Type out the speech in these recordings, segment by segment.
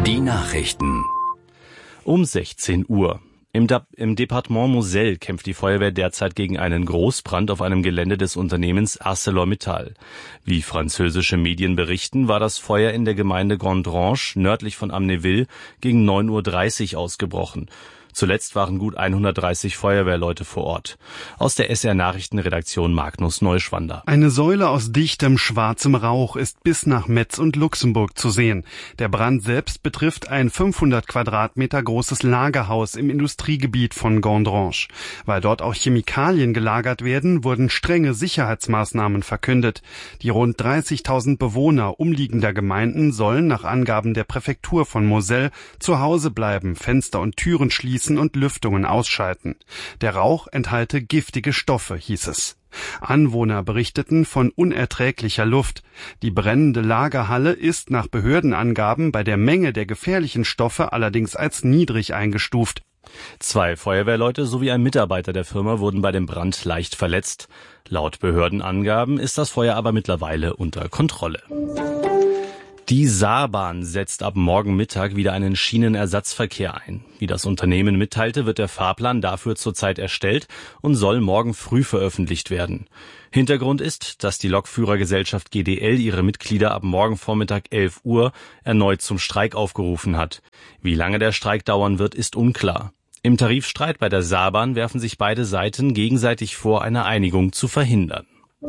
Die Nachrichten. Um 16 Uhr. Im Departement Moselle kämpft die Feuerwehr derzeit gegen einen Großbrand auf einem Gelände des Unternehmens ArcelorMittal. Wie französische Medien berichten, war das Feuer in der Gemeinde Gondranche nördlich von Amnéville gegen 9:30 Uhr ausgebrochen. Zuletzt waren gut 130 Feuerwehrleute vor Ort. Aus der SR-Nachrichtenredaktion Magnus Neuschwander. Eine Säule aus dichtem, schwarzem Rauch ist bis nach Metz und Luxemburg zu sehen. Der Brand selbst betrifft ein 500 Quadratmeter großes Lagerhaus im Industriegebiet von Gondranche. Weil dort auch Chemikalien gelagert werden, wurden strenge Sicherheitsmaßnahmen verkündet. Die rund 30.000 Bewohner umliegender Gemeinden sollen nach Angaben der Präfektur von Moselle zu Hause bleiben, Fenster und Türen schließen und Lüftungen ausschalten. Der Rauch enthalte giftige Stoffe, hieß es. Anwohner berichteten von unerträglicher Luft. Die brennende Lagerhalle ist nach Behördenangaben bei der Menge der gefährlichen Stoffe allerdings als niedrig eingestuft. 2 Feuerwehrleute sowie ein Mitarbeiter der Firma wurden bei dem Brand leicht verletzt. Laut Behördenangaben ist das Feuer aber mittlerweile unter Kontrolle. Die Saarbahn setzt ab morgen Mittag wieder einen Schienenersatzverkehr ein. Wie das Unternehmen mitteilte, wird der Fahrplan dafür zurzeit erstellt und soll morgen früh veröffentlicht werden. Hintergrund ist, dass die Lokführergesellschaft GDL ihre Mitglieder ab morgen Vormittag 11 Uhr erneut zum Streik aufgerufen hat. Wie lange der Streik dauern wird, ist unklar. Im Tarifstreit bei der Saarbahn werfen sich beide Seiten gegenseitig vor, eine Einigung zu verhindern.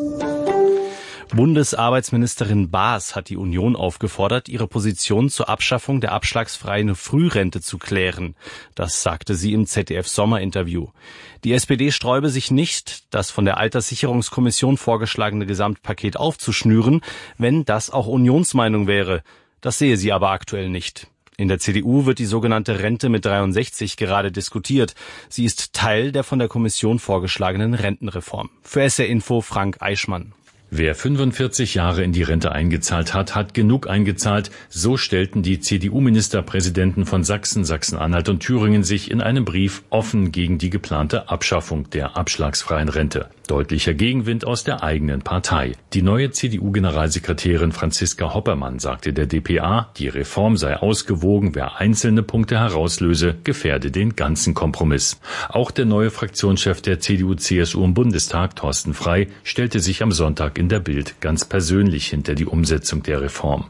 Bundesarbeitsministerin Baas hat die Union aufgefordert, ihre Position zur Abschaffung der abschlagsfreien Frührente zu klären. Das sagte sie im ZDF-Sommerinterview. Die SPD sträube sich nicht, das von der Alterssicherungskommission vorgeschlagene Gesamtpaket aufzuschnüren, wenn das auch Unionsmeinung wäre. Das sehe sie aber aktuell nicht. In der CDU wird die sogenannte Rente mit 63 gerade diskutiert. Sie ist Teil der von der Kommission vorgeschlagenen Rentenreform. Für SR Info Frank Eichmann. Wer 45 Jahre in die Rente eingezahlt hat, hat genug eingezahlt. So stellten die CDU-Ministerpräsidenten von Sachsen, Sachsen-Anhalt und Thüringen sich in einem Brief offen gegen die geplante Abschaffung der abschlagsfreien Rente. Deutlicher Gegenwind aus der eigenen Partei. Die neue CDU-Generalsekretärin Franziska Hoppermann sagte der dpa, die Reform sei ausgewogen, wer einzelne Punkte herauslöse, gefährde den ganzen Kompromiss. Auch der neue Fraktionschef der CDU-CSU im Bundestag, Thorsten Frey, stellte sich am Sonntag in der Bild ganz persönlich hinter die Umsetzung der Reform.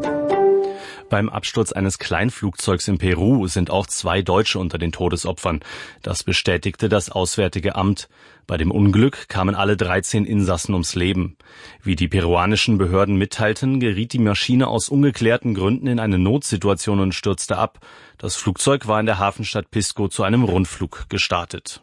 Beim Absturz eines Kleinflugzeugs in Peru sind auch 2 Deutsche unter den Todesopfern. Das bestätigte das Auswärtige Amt. Bei dem Unglück kamen alle 13 Insassen ums Leben. Wie die peruanischen Behörden mitteilten, geriet die Maschine aus ungeklärten Gründen in eine Notsituation und stürzte ab. Das Flugzeug war in der Hafenstadt Pisco zu einem Rundflug gestartet.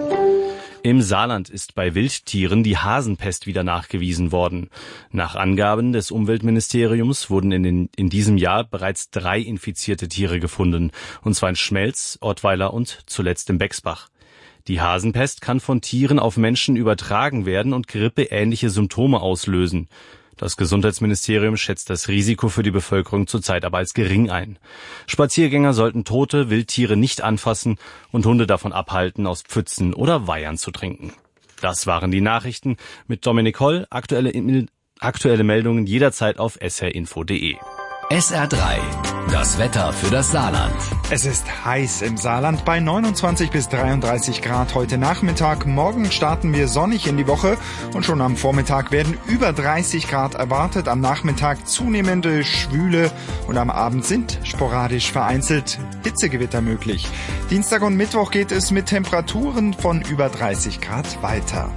Im Saarland ist bei Wildtieren die Hasenpest wieder nachgewiesen worden. Nach Angaben des Umweltministeriums wurden in diesem Jahr bereits 3 infizierte Tiere gefunden, und zwar in Schmelz, Ottweiler und zuletzt im Bexbach. Die Hasenpest kann von Tieren auf Menschen übertragen werden und grippeähnliche Symptome auslösen. Das Gesundheitsministerium schätzt das Risiko für die Bevölkerung zurzeit aber als gering ein. Spaziergänger sollten tote Wildtiere nicht anfassen und Hunde davon abhalten, aus Pfützen oder Weihern zu trinken. Das waren die Nachrichten mit Dominik Holl. Aktuelle Meldungen jederzeit auf srinfo.de. SR3, das Wetter für das Saarland. Es ist heiß im Saarland bei 29 bis 33 Grad heute Nachmittag. Morgen starten wir sonnig in die Woche und schon am Vormittag werden über 30 Grad erwartet. Am Nachmittag zunehmende Schwüle und am Abend sind sporadisch vereinzelt Hitzegewitter möglich. Dienstag und Mittwoch geht es mit Temperaturen von über 30 Grad weiter.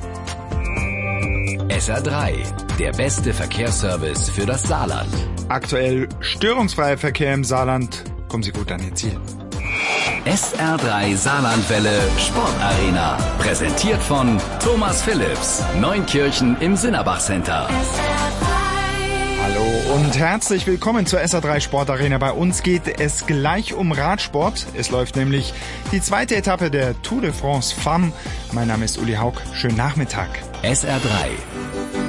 SR3, der beste Verkehrsservice für das Saarland. Aktuell störungsfreier Verkehr im Saarland. Kommen Sie gut an Ihr Ziel. SR3 Saarlandwelle Sportarena. Präsentiert von Thomas Phillips. Neunkirchen im Sinnerbach Center. Hallo und herzlich willkommen zur SR3 Sportarena. Bei uns geht es gleich um Radsport. Es läuft nämlich die 2. Etappe der Tour de France Femmes. Mein Name ist Uli Haug. Schönen Nachmittag. SR3.